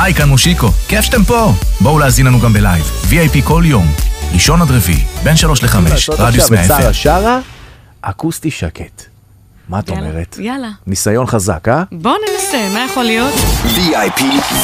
היי, כאן מושיקו. כיף שאתם פה. בואו להזין לנו גם בלייב. VIP כל יום. ראשון עד רביעי, בין 3 ל-5. רדיוס 100 FM. עכשיו, שרה, אקוסטי שקט. מה את אומרת? יאללה. ניסיון חזק, אה? בוא ננסה, מה יכול להיות? VIP